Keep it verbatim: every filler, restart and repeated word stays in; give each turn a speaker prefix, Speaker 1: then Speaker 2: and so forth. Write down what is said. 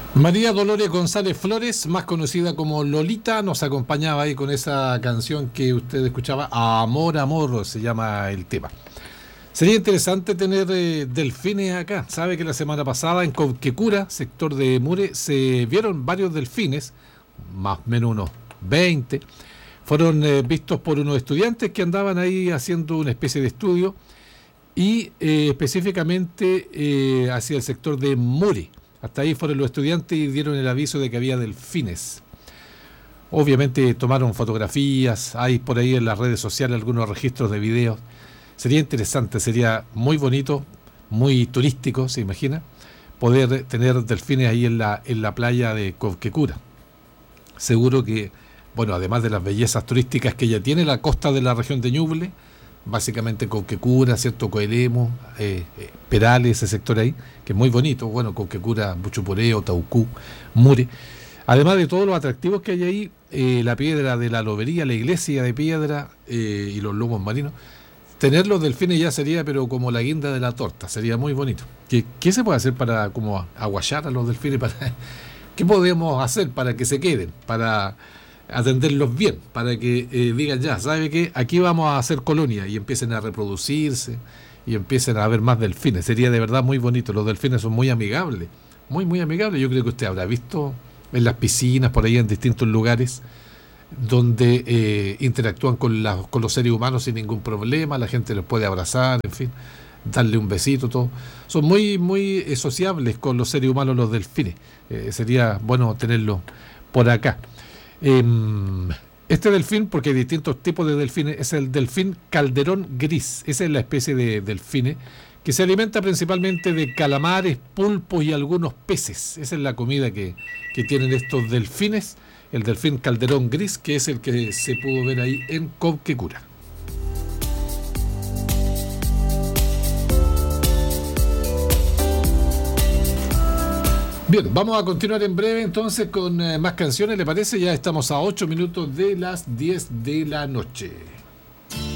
Speaker 1: María Dolores González Flores, más conocida como Lolita, nos acompañaba ahí con esa canción que usted escuchaba, Amor, Amor, se llama el tema. Sería interesante tener eh, delfines acá. Sabe que la semana pasada en Cauquecura, sector de Mure, se vieron varios delfines, más o menos unos veinte. Fueron eh, vistos por unos estudiantes que andaban ahí haciendo una especie de estudio y eh, específicamente eh, hacia el sector de Mure. Hasta ahí fueron los estudiantes y dieron el aviso de que había delfines. Obviamente tomaron fotografías, hay por ahí en las redes sociales algunos registros de videos. Sería interesante, sería muy bonito, muy turístico, ¿se imagina? Poder tener delfines ahí en la, en la playa de Cauquecura. Seguro que, bueno, además de las bellezas turísticas que ya tiene la costa de la región de Ñuble, básicamente Cauquecura, ¿cierto? Coelemu, eh, eh, Perales, ese sector ahí, que es muy bonito. Bueno, Cauquecura, Buchupureo, Taucú, Mure. Además de todos los atractivos que hay ahí, eh, la piedra de la lobería, la iglesia de piedra eh, y los lomos marinos. Tener los delfines ya sería, pero como la guinda de la torta, sería muy bonito. ¿Qué, qué se puede hacer para como aguayar a los delfines? Para, ¿qué podemos hacer para que se queden? Para atenderlos bien, para que eh, digan ya, ¿sabe qué? Aquí vamos a hacer colonia y empiecen a reproducirse y empiecen a haber más delfines. Sería de verdad muy bonito. Los delfines son muy amigables, muy, muy amigables. Yo creo que usted habrá visto en las piscinas, por ahí en distintos lugares, donde eh, interactúan con, la, con los seres humanos sin ningún problema, la gente los puede abrazar, en fin, darle un besito, todo. Son muy, muy eh, sociables con los seres humanos los delfines. Eh, sería bueno tenerlos por acá. Eh, este delfín, porque hay distintos tipos de delfines, es el delfín calderón gris. Esa es la especie de delfines que se alimenta principalmente de calamares, pulpos y algunos peces. Esa es la comida que, que tienen estos delfines. El delfín calderón gris, que es el que se pudo ver ahí en Cauquecura. Bien, vamos a continuar en breve entonces con eh, más canciones, ¿le parece? Ya estamos a ocho minutos de las diez de la noche.